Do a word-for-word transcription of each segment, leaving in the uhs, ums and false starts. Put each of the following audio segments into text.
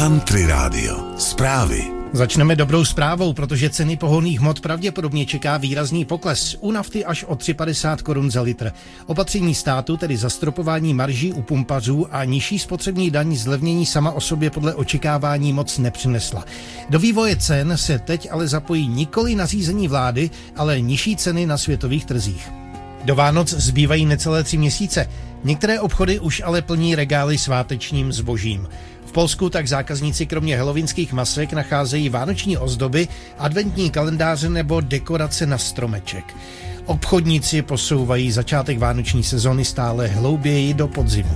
Country Radio. Zprávy. Začneme dobrou zprávou, protože ceny pohonných hmot pravděpodobně čeká výrazný pokles. U nafty až o tři padesát korun za litr. Opatření státu, tedy zastropování marží u pumpařů a nižší spotřební daň zlevnění sama o sobě podle očekávání moc nepřinesla. Do vývoje cen se teď ale zapojí nikoli nařízení vlády, ale nižší ceny na světových trzích. Do Vánoc zbývají necelé tři měsíce. Některé obchody už ale plní regály svátečním zbožím. V Polsku tak zákazníci kromě halloweenských masek nacházejí vánoční ozdoby, adventní kalendáře nebo dekorace na stromeček. Obchodníci posouvají začátek vánoční sezony stále hlouběji do podzimu.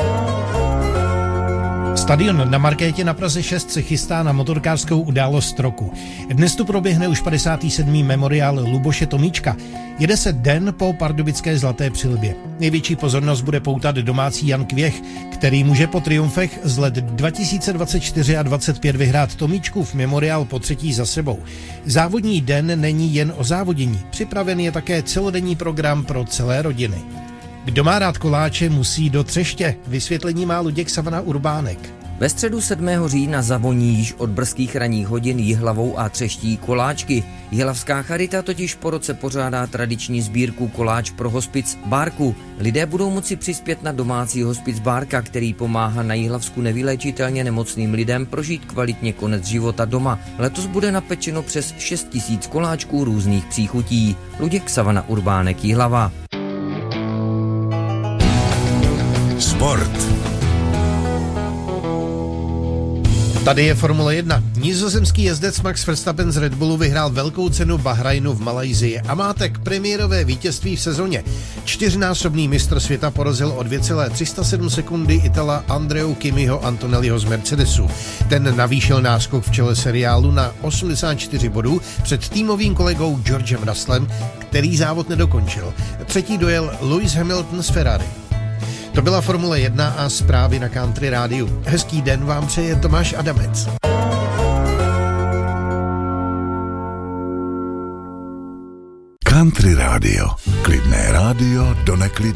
Stadion na Markétě na Praze šest se chystá na motorkářskou událost roku. Dnes tu proběhne už padesátý sedmý memoriál Luboše Tomíčka. Jede se den po pardubické zlaté přilbě. Největší pozornost bude poutat domácí Jan Kvěch, který může po triumfech z let dva tisíce dvacet čtyři a dvacet pět vyhrát Tomíčkův memoriál po třetí za sebou. Závodní den není jen o závodění. Připraven je také celodenní program pro celé rodiny. Kdo má rád koláče, musí do Třeště. Vysvětlení má Luděk Savana Urbánek. Ve středu sedmého října zavoní již od brzkých ranních hodin Jihlavou a Třeští koláčky. Jihlavská charita totiž po roce pořádá tradiční sbírku Koláč pro hospic Bárku. Lidé budou moci přispět na domácí hospic Bárka, který pomáhá na Jihlavsku nevyléčitelně nemocným lidem prožít kvalitně konec života doma. Letos bude napečeno přes šest tisíc koláčků různých příchutí. Luděk Savana Urbánek, Jihlava. Sport. Tady je Formule jedna. Nizozemský jezdec Max Verstappen z Red Bullu vyhrál velkou cenu Bahrajnu v Malajsii a má tak premiérové vítězství v sezóně. Čtyřnásobný mistr světa porazil o dvě celé tři sta sedm sekundy Itala Andreu Kimiho Antonelliho z Mercedesu. Ten navýšil náskok v čele seriálu na osmdesát čtyři bodů před týmovým kolegou Georgem Russellem, který závod nedokončil. Třetí dojel Lewis Hamilton z Ferrari. To byla Formule jedna a zprávy na Country Rádiu. Hezký den vám přeje Tomáš Adamec. Country Radio. Klidné rádio do neklidné.